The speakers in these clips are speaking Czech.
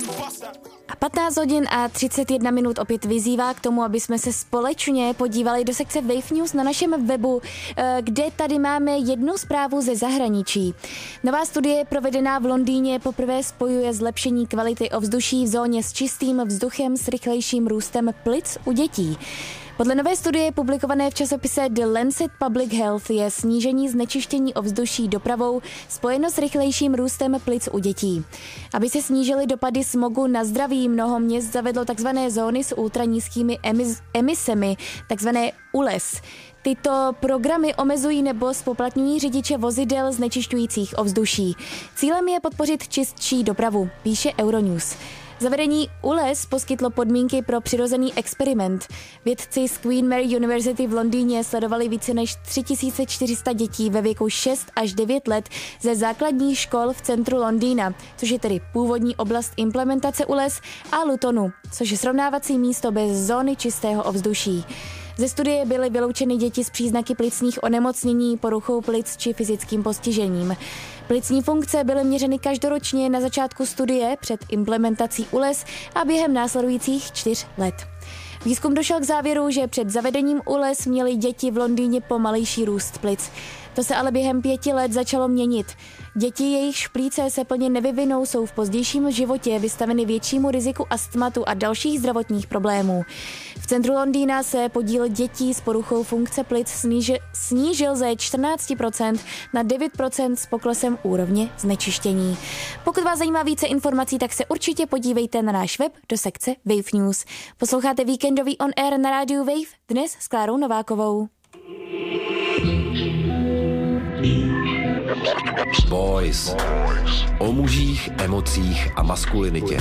A 15 hodin a 31 minut opět vyzývá k tomu, aby jsme se společně podívali do sekce Wave News na našem webu, kde tady máme jednu zprávu ze zahraničí. Nová studie provedená v Londýně poprvé spojuje zlepšení kvality ovzduší v zóně s čistým vzduchem s rychlejším růstem plic u dětí. Podle nové studie publikované v časopise The Lancet Public Health je snížení znečištění ovzduší dopravou spojeno s rychlejším růstem plic u dětí. Aby se snížily dopady smogu na zdraví, mnoho měst zavedlo tzv. Zóny s ultranízkými emisemi, tzv. ULEZ. Tyto programy omezují nebo zpoplatňují řidiče vozidel znečišťujících ovzduší. Cílem je podpořit čistší dopravu, píše Euronews. Zavedení ULEZ poskytlo podmínky pro přirozený experiment. Vědci z Queen Mary University v Londýně sledovali více než 3400 dětí ve věku 6 až 9 let ze základních škol v centru Londýna, což je tedy původní oblast implementace ULEZ, a Lutonu, což je srovnávací místo bez zóny čistého ovzduší. Ze studie byly vyloučeny děti s příznaky plicních onemocnění, poruchou plic či fyzickým postižením. Plicní funkce byly měřeny každoročně na začátku studie před implementací ULEZ a během následujících 4 let. Výzkum došel k závěru, že před zavedením ULEZ měly děti v Londýně pomalejší růst plic. To se ale během 5 let začalo měnit. Děti, jejichž plíce se plně nevyvinou, jsou v pozdějším životě vystaveny většímu riziku astmatu a dalších zdravotních problémů. V centru Londýna se podíl dětí s poruchou funkce plic snížil ze 14% na 9% s poklesem úrovně znečištění. Pokud vás zajímá více informací, tak se určitě podívejte na náš web do sekce Wave News. Posloucháte víkendový On Air na rádiu Wave, dnes s Klárou Novákovou. Boys. O mužích, emocích a maskulinitě.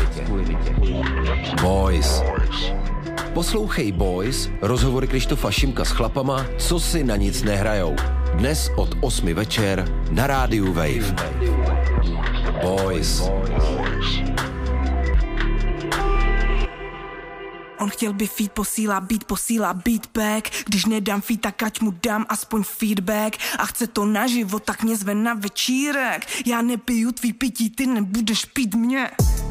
Boys. Poslouchej Boys, rozhovory Krištofa Šimka s chlapama, co si na nic nehrajou. Dnes od 8 večer na rádiu Wave. Boys. On chtěl by feed, posílá beatback. Když nedám feed, tak ať mu dám aspoň feedback. A chce to naživo, tak mě zve na večírek. Já nepiju tvý pití, ty nebudeš pít mě.